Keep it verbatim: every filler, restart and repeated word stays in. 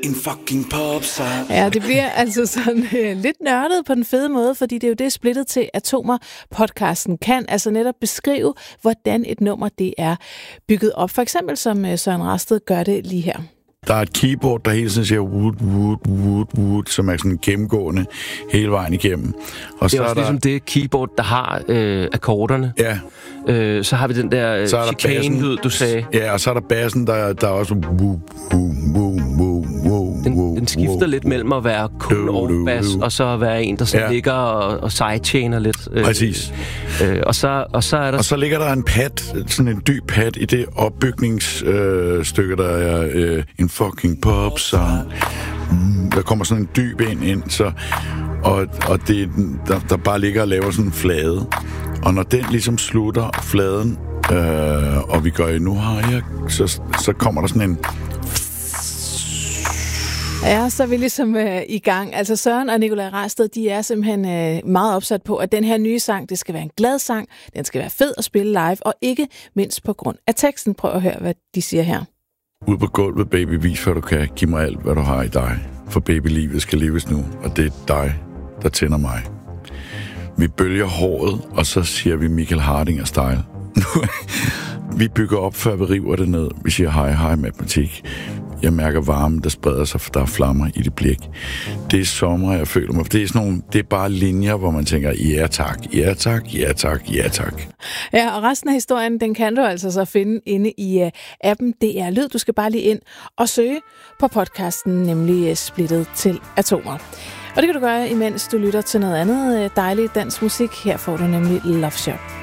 en fucking popsang. Ja, det bliver altså sådan øh, lidt nørdet på den fede måde, fordi det er jo det, Splittet til Atomer podcasten kan, altså netop beskrive, hvordan et nummer det er bygget op. For eksempel som øh, Søren Rasted gør det lige her. Der er et keyboard, der hele tiden siger wood, wood, wood, wood, som er sådan gennemgående hele vejen igennem. Og det er så også er der... ligesom det keyboard, der har øh, akkorderne. Ja. Øh, så har vi den der øh, chicane-lyd, du sagde. Ja, og så er der bassen, der, der er også woo, woo, woo, woo, woo, den, den skifter woo, lidt mellem at være kun off-bass, og så at være en, der så ja. ligger og, og sidechainer lidt. Øh, Præcis. Øh, og, så, og så er der... Og så ligger der en pad, sådan en dyb pad i det opbygningsstykke, øh, der er øh, en fucking popsang. Mm, der kommer sådan en dyb ind, ind så, og, og det, der, der bare ligger og laver sådan en flade. Og når den ligesom slutter fladen, øh, og vi gør nu har jeg, så, så kommer der sådan en... Ja, så er vi ligesom øh, i gang. Altså Søren og Nikolaj Rasted, de er simpelthen øh, meget opsat på, at den her nye sang, det skal være en glad sang, den skal være fed at spille live, og ikke mindst på grund af teksten. Prøv at høre, hvad de siger her. Ud på gulvet, baby, vis hvad du kan. Giv mig alt, hvad du har i dig. For baby, livet skal leves nu, og det er dig, der tænder mig. Vi bølger håret, og så siger vi Michael Hardinger-style. Vi bygger op, før vi river det ned. Vi siger hej, hej matematik. Jeg mærker varmen, der spreder sig, for der er flammer i det blik. Det er sommer, jeg føler mig. Det er, sådan nogle, det er bare linjer, hvor man tænker, ja tak, ja tak, ja tak, ja tak. Ja, og resten af historien, den kan du altså så finde inde i uh, appen D R Lyd. Du skal bare lige ind og søge på podcasten, nemlig uh, Splittet til Atomer. Og det kan du gøre, imens du lytter til noget andet uh, dejligt dansk musik. Her får du nemlig Love Shop.